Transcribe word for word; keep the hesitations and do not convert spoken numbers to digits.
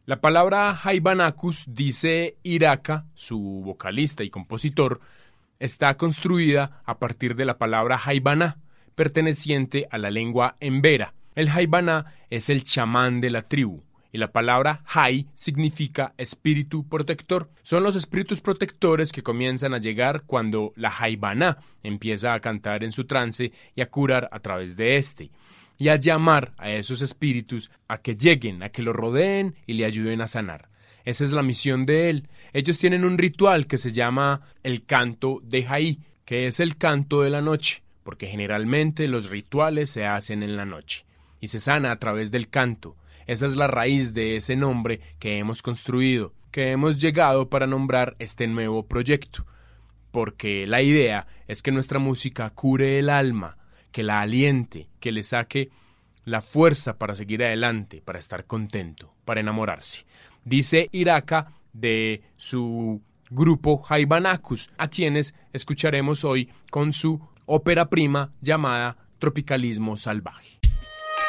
La palabra Haibanakus, dice Iraka, su vocalista y compositor, está construida a partir de la palabra Haibana, perteneciente a la lengua embera. El Haibana es el chamán de la tribu, y la palabra Hai significa espíritu protector. Son los espíritus protectores que comienzan a llegar cuando la Haibana empieza a cantar en su trance y a curar a través de este, y a llamar a esos espíritus a que lleguen, a que lo rodeen y le ayuden a sanar. Esa es la misión de él. Ellos tienen un ritual que se llama el canto de Hai, que es el canto de la noche, porque generalmente los rituales se hacen en la noche y se sana a través del canto. Esa es la raíz de ese nombre que hemos construido, que hemos llegado para nombrar este nuevo proyecto, porque la idea es que nuestra música cure el alma, que la aliente, que le saque la fuerza para seguir adelante, para estar contento, para enamorarse. Dice Iraka de su grupo Haibanakus, a quienes escucharemos hoy con su ópera prima llamada Tropicalismo Salvaje.